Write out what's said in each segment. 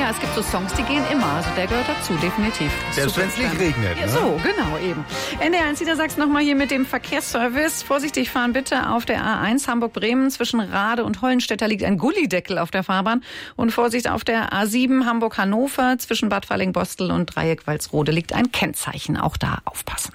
Ja, es gibt so Songs, die gehen immer. Also der gehört dazu, definitiv. Selbst wenn es nicht regnet. Ja, so, genau, eben. NDR1 Niedersachsen nochmal hier mit dem Verkehrsservice. Vorsichtig fahren bitte auf der A1 Hamburg-Bremen. Zwischen Rade und Hollenstetter liegt ein Gullideckel auf der Fahrbahn. Und Vorsicht auf der A7 Hamburg-Hannover. Zwischen Bad Falling-Bostel und Dreieck Walsrode liegt ein Kennzeichen. Auch da aufpassen.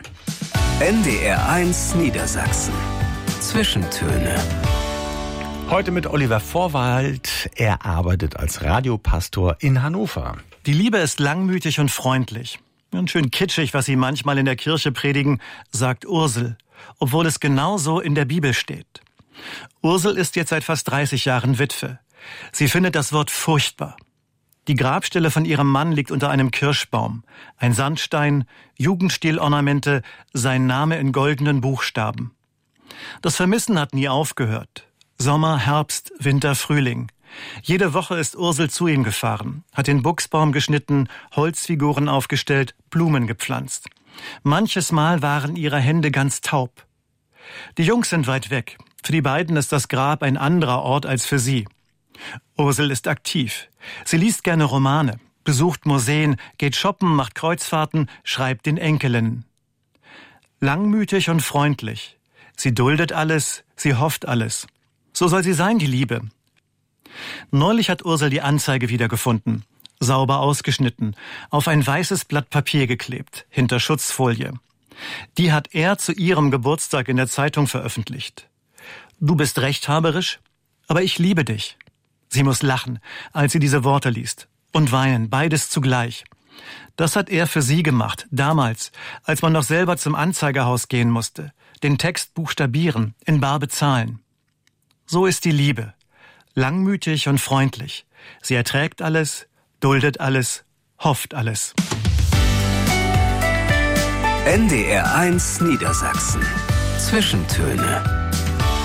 NDR1 Niedersachsen. Zwischentöne. Heute mit Oliver Vorwald. Er arbeitet als Radiopastor in Hannover. Die Liebe ist langmütig und freundlich. Und schön kitschig, was sie manchmal in der Kirche predigen, sagt Ursel, obwohl es genauso in der Bibel steht. Ursel ist jetzt seit fast 30 Jahren Witwe. Sie findet das Wort furchtbar. Die Grabstelle von ihrem Mann liegt unter einem Kirschbaum. Ein Sandstein, Jugendstilornamente, sein Name in goldenen Buchstaben. Das Vermissen hat nie aufgehört. Sommer, Herbst, Winter, Frühling. Jede Woche ist Ursel zu ihm gefahren, hat den Buchsbaum geschnitten, Holzfiguren aufgestellt, Blumen gepflanzt. Manches Mal waren ihre Hände ganz taub. Die Jungs sind weit weg. Für die beiden ist das Grab ein anderer Ort als für sie. Ursel ist aktiv. Sie liest gerne Romane, besucht Museen, geht shoppen, macht Kreuzfahrten, schreibt den Enkelinnen. Langmütig und freundlich. Sie duldet alles, sie hofft alles. So soll sie sein, die Liebe. Neulich hat Ursel die Anzeige wiedergefunden. Sauber ausgeschnitten, auf ein weißes Blatt Papier geklebt, hinter Schutzfolie. Die hat er zu ihrem Geburtstag in der Zeitung veröffentlicht. Du bist rechthaberisch, aber ich liebe dich. Sie muss lachen, als sie diese Worte liest. Und weinen, beides zugleich. Das hat er für sie gemacht, damals, als man noch selber zum Anzeigerhaus gehen musste. Den Text buchstabieren, in bar bezahlen. So ist die Liebe. Langmütig und freundlich. Sie erträgt alles, duldet alles, hofft alles. NDR1 Niedersachsen. Zwischentöne.